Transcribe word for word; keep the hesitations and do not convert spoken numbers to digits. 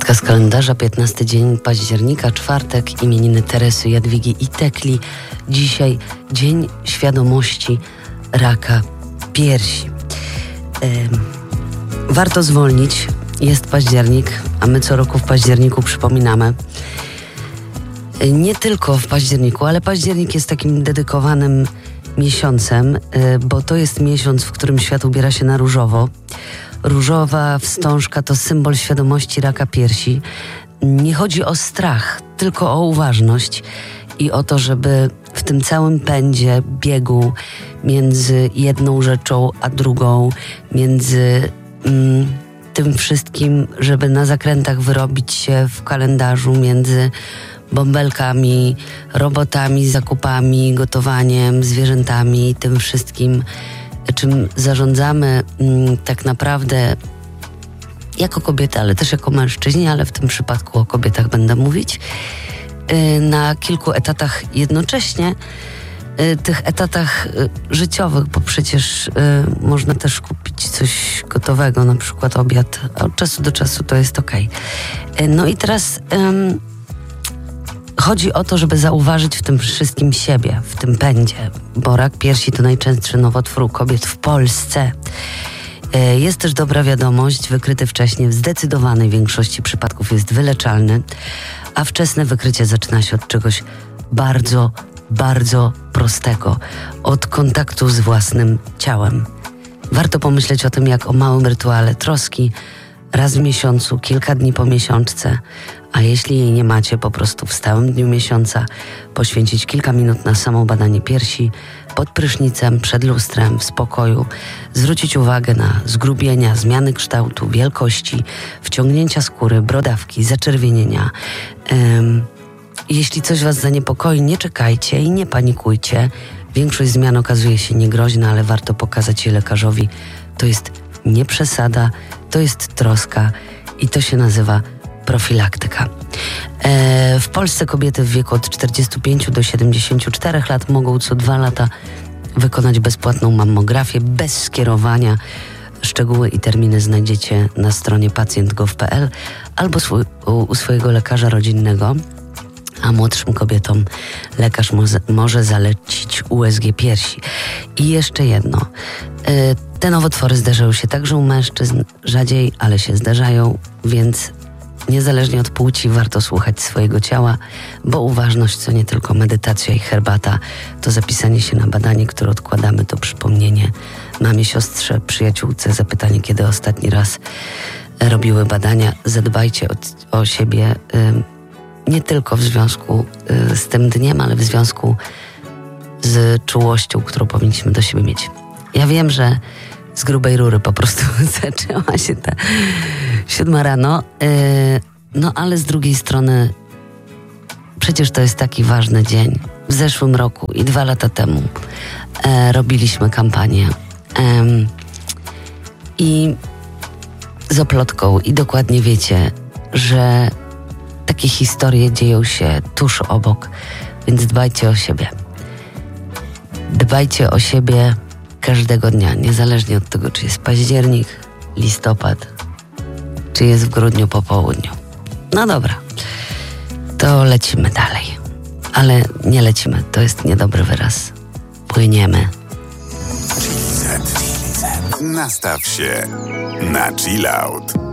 Kartka z kalendarza, piętnasty dzień października, czwartek, imieniny Teresy, Jadwigi i Tekli. Dzisiaj Dzień Świadomości Raka Piersi. Ym, warto zwolnić, jest październik, a my co roku w październiku przypominamy. Yy, nie tylko w październiku, ale październik jest takim dedykowanym miesiącem, yy, bo to jest miesiąc, w którym świat ubiera się na różowo. Różowa wstążka to symbol świadomości raka piersi. Nie chodzi o strach, tylko o uważność i o to, żeby w tym całym pędzie, biegu między jedną rzeczą a drugą, między mm, tym wszystkim, żeby na zakrętach wyrobić się w kalendarzu, między bąbelkami, robotami, zakupami, gotowaniem, zwierzętami, tym wszystkim, czym zarządzamy m, tak naprawdę jako kobiety, ale też jako mężczyźni, ale w tym przypadku o kobietach będę mówić, yy, na kilku etatach jednocześnie, yy, tych etatach yy, życiowych, bo przecież yy, można też kupić coś gotowego, na przykład obiad, a od czasu do czasu to jest okej. Yy, no i teraz yy, chodzi o to, żeby zauważyć w tym wszystkim siebie, w tym pędzie, bo rak piersi to najczęstszy nowotwór u kobiet w Polsce. Jest też dobra wiadomość, wykryty wcześniej w zdecydowanej większości przypadków jest wyleczalny, a wczesne wykrycie zaczyna się od czegoś bardzo, bardzo prostego, od kontaktu z własnym ciałem. Warto pomyśleć o tym jak o małym rytuale troski, raz w miesiącu, kilka dni po miesiączce, a jeśli jej nie macie, po prostu w stałym dniu miesiąca poświęcić kilka minut na samo badanie piersi, pod prysznicem, przed lustrem, w spokoju, zwrócić uwagę na zgrubienia, zmiany kształtu, wielkości, wciągnięcia skóry, brodawki, zaczerwienienia. Ym, jeśli coś was zaniepokoi, nie czekajcie i nie panikujcie. Większość zmian okazuje się niegroźna, ale warto pokazać je lekarzowi. To jest nie przesada, to jest troska i to się nazywa profilaktyka. E, w Polsce kobiety w wieku od czterdziestu pięciu do siedemdziesięciu czterech lat mogą co dwa lata wykonać bezpłatną mammografię bez skierowania. Szczegóły i terminy znajdziecie na stronie pacjent kropka gov kropka pe el albo swój, u, u swojego lekarza rodzinnego, a młodszym kobietom lekarz może, może zalecić U S G piersi. I jeszcze jedno. E, te nowotwory zdarzają się także u mężczyzn, rzadziej, ale się zdarzają, więc niezależnie od płci warto słuchać swojego ciała, bo uważność to nie tylko medytacja i herbata, to zapisanie się na badanie, które odkładamy, to przypomnienie mamie, siostrze, przyjaciółce, zapytanie, kiedy ostatni raz robiły badania. Zadbajcie o, o siebie y, nie tylko w związku y, z tym dniem, ale w związku z czułością, którą powinniśmy do siebie mieć. Ja wiem, że z grubej rury po prostu zaczęła się ta siódma rano, yy, no ale z drugiej strony przecież to jest taki ważny dzień. W zeszłym roku i dwa lata temu e, robiliśmy kampanię e, i z oplotką i dokładnie wiecie, że takie historie dzieją się tuż obok, więc dbajcie o siebie. Dbajcie o siebie każdego dnia, niezależnie od tego, czy jest październik, listopad, czy jest w grudniu po południu. No dobra, to lecimy dalej. Ale nie lecimy, to jest niedobry wyraz. Płyniemy. Nastaw się na chill out.